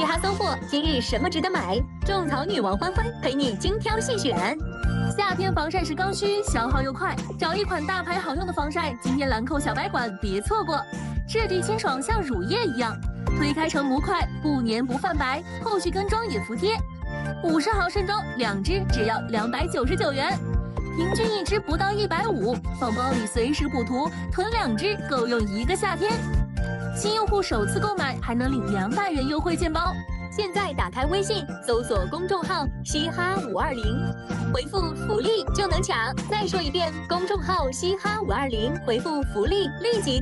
嘻哈搜货，今日什么值得买？种草女王欢欢陪你精挑细选。 夏天防晒是刚需，消耗又快，找一款大牌好用的防晒，今天兰蔻小白管别错过，质地清爽像乳液一样，推开成模块，不粘不泛白，后续跟妆也服帖。50毫升装2支只要299元，平均1支不到150，放包里随时补涂，囤2支够用1个夏天。新用户首次购买还能领200元优惠券包。 现在打开微信，搜索公众号“嘻哈520”，回复“福利”就能抢。再说一遍，公众号“嘻哈520”，回复“福利”立即